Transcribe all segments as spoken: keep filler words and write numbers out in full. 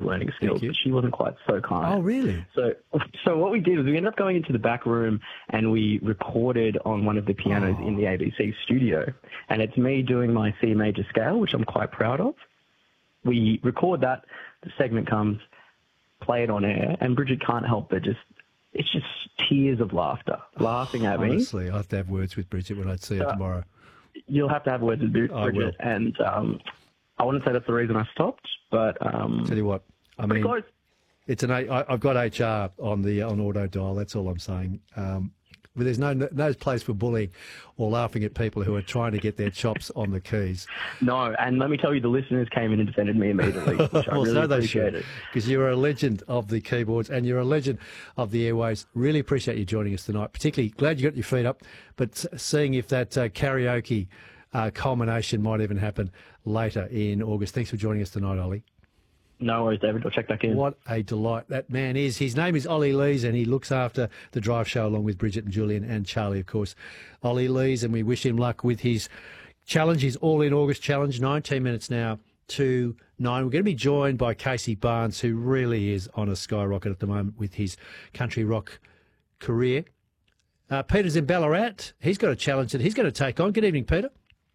learning skills, but she wasn't quite so kind. Oh, really? So, so what we did was we ended up going into the back room and we recorded on one of the pianos Oh. in the A B C studio. And it's me doing my C major scale, which I'm quite proud of. We record that, the segment comes, play it on air, and Bridget can't help but just, it's just tears of laughter, laughing at me. Honestly, I have to have words with Bridget when I see her Uh, tomorrow. You'll have to have words with Bridget. I will. And um, I wouldn't say that's the reason I stopped, but... Um, Tell you what, I pretty mean, close. it's an. I, I've got H R on the on auto dial. That's all I'm saying. Um, but there's no no place for bullying or laughing at people who are trying to get their chops on the keys. No, and let me tell you, the listeners came in and defended me immediately, which I well, really so they appreciated. because you're a legend of the keyboards and you're a legend of the airways. Really appreciate you joining us tonight. Particularly glad you got your feet up, but seeing if that uh, karaoke uh, culmination might even happen later in August. Thanks for joining us tonight, Ollie. No worries, David. I'll check back in. What a delight that man is. His name is Ollie Lees, and he looks after the Drive Show along with Bridget and Julian and Charlie, of course. Ollie Lees, and we wish him luck with his challenge, his All-In August challenge, nineteen minutes now to nine. We're going to be joined by Casey Barnes, who really is on a skyrocket at the moment with his country rock career. Uh, Peter's in Ballarat. He's got a challenge that he's going to take on. Good evening, Peter.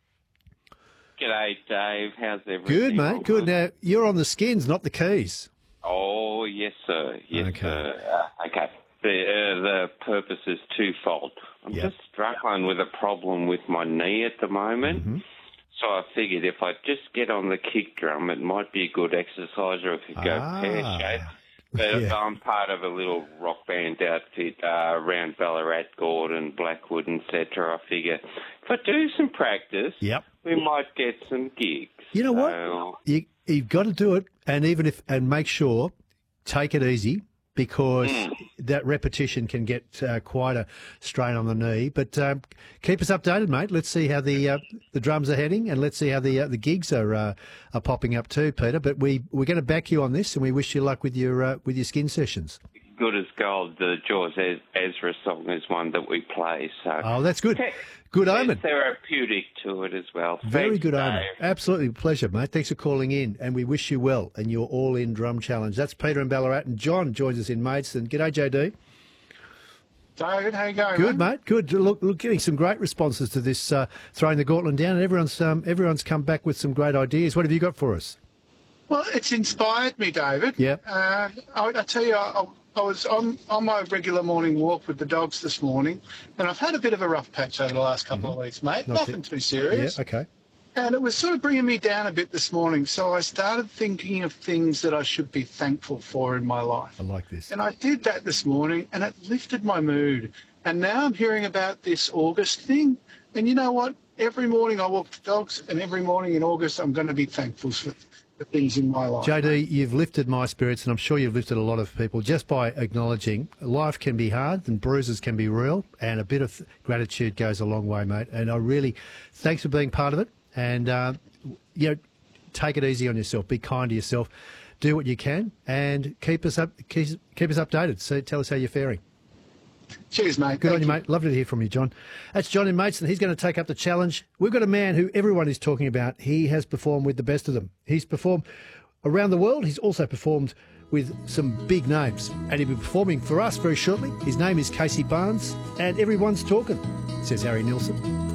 G'day, Dave. How's everything? Good, mate. Good. Now, you're on the skins, not the keys. Oh, yes, sir. Yes, Okay. sir. Uh, okay. The, uh, the purpose is twofold. I'm Yep. just struggling with a problem with my knee at the moment. Mm-hmm. So I figured if I just get on the kick drum, it might be a good exercise, or if it go Ah. pear-shaped. But Yeah. I'm part of a little rock band outfit uh, around Ballarat, Gordon, Blackwood, et cetera. I figure if I do some practice, Yep. we might get some gigs. You know what? So, You, you've got to do it, and even if and make sure, take it easy because that repetition can get uh, quite a strain on the knee. But um, keep us updated, mate. Let's see how the uh, the drums are heading, and let's see how the uh, the gigs are uh, are popping up too, Peter. But we we're going to back you on this, and we wish you luck with your uh, with your skin sessions. Good as gold. The George Ez- Ezra song is one that we play. So Oh, that's good. Okay. Good There's omen. therapeutic to it as well. Very Thanks, good omen. Dave. Absolutely pleasure, mate. Thanks for calling in, and we wish you well and your all-in drum challenge. That's Peter in Ballarat, and John joins us in Maidstone. G'day, J D. David, how you going? Good, mate? mate. Good. Look, look, getting some great responses to this uh, throwing the gauntlet down, and everyone's um, everyone's come back with some great ideas. What have you got for us? Well, it's inspired me, David. Yeah. Uh, I, I tell you, I, I was on, on my regular morning walk with the dogs this morning, and I've had a bit of a rough patch over the last couple of weeks, mate. Not Nothing too- too serious. Yeah. Okay. And it was sort of bringing me down a bit this morning, so I started thinking of things that I should be thankful for in my life. I like this. And I did that this morning, and it lifted my mood. And now I'm hearing about this August thing. And you know what? Every morning I walk the dogs, and every morning in August I'm going to be thankful for the things in my life. J D, you've lifted my spirits, and I'm sure you've lifted a lot of people just by acknowledging life can be hard and bruises can be real, and a bit of gratitude goes a long way, mate. And I really, thanks for being part of it. And, uh, you know, take it easy on yourself. Be kind to yourself. Do what you can, and keep us up. Keep, keep us updated. So tell us how you're faring. Cheers, mate. Good Thank on you, mate. Lovely to hear from you, John. That's John in Maidstone. He's going to take up the challenge. We've got a man who everyone is talking about. He has performed with the best of them. He's performed around the world. He's also performed with some big names. And he'll be performing for us very shortly. His name is Casey Barnes, and everyone's talking, says Harry Nilsson.